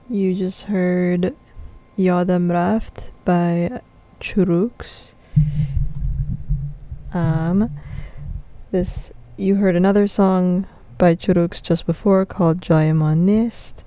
You just heard Yadam Raft by Churuks. This you heard another song by Churuks just before called Jaiman Nist.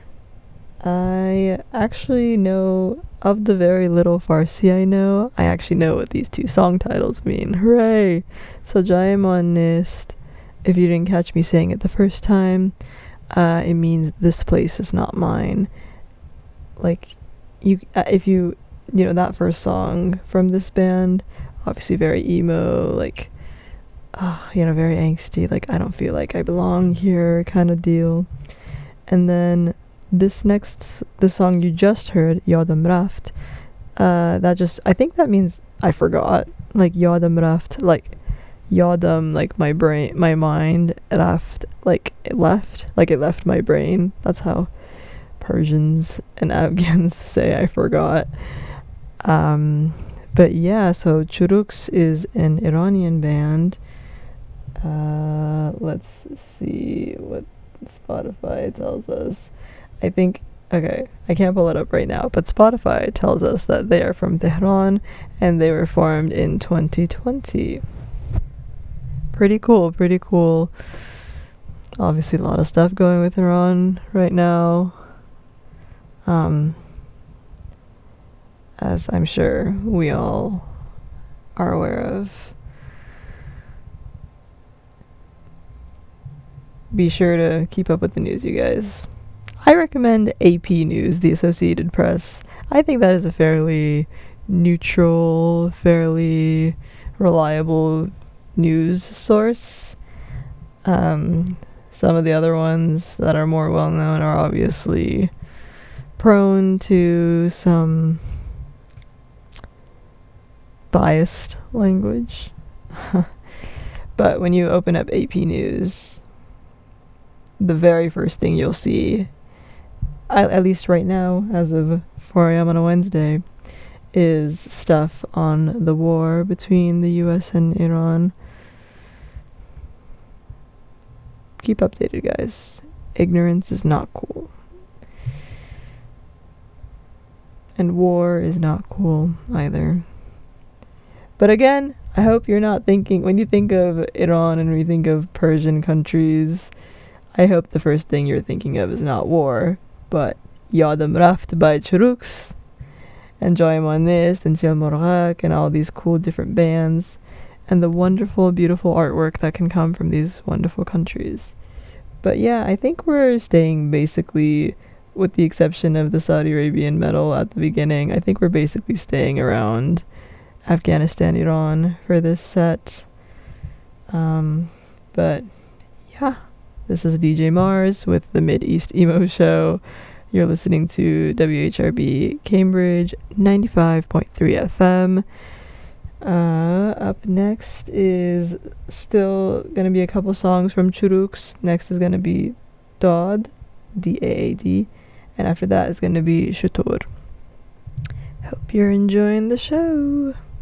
I actually know, of the very little Farsi I know, I actually know what these two song titles mean. Hooray! So Jaiman Nist, if you didn't catch me saying it the first time, it means this place is not mine. Like, if you know that first song from this band, obviously very emo, like, very angsty, like I don't feel like I belong here kind of deal. And then the song you just heard, Yadam Raft, I think that means I forgot. Like Yadam Raft, like Yadam, like my brain, my mind, Raft, like it left my brain. That's how Persians and Afghans say I forgot. But yeah, so Churuks is an Iranian band. Let's see what Spotify tells us. I can't pull it up right now, but Spotify tells us that they are from Tehran and they were formed in 2020. Pretty cool. Obviously a lot of stuff going with Iran right now. As I'm sure we all are aware of. Be sure to keep up with the news, you guys. I recommend AP News, the Associated Press. I think that is a fairly neutral, fairly reliable news source. Some of the other ones that are more well known are obviously prone to some biased language. But when you open up AP News, the very first thing you'll see, at least right now, as of 4 a.m. on a Wednesday, is stuff on the war between the US and Iran. Keep updated, guys. Ignorance is not cool. And war is not cool either. But again, I hope you're not thinking, when you think of Iran and when you think of Persian countries, I hope the first thing you're thinking of is not war, but Yadam Raft by Churuks, and Jaiman Nist, and Shel Morghak, and all these cool different bands, and the wonderful, beautiful artwork that can come from these wonderful countries. But yeah, I think we're staying basically, with the exception of the Saudi Arabian metal at the beginning, I think we're basically staying around Afghanistan, Iran for this set. But yeah, this is DJ Mars with the Mid-East Emo Show. You're listening to WHRB Cambridge 95.3 FM. Up next is still going to be a couple songs from Churuks. Next is going to be Daad, D-A-A-D. And after that is going to be Shutur. Hope you're enjoying the show.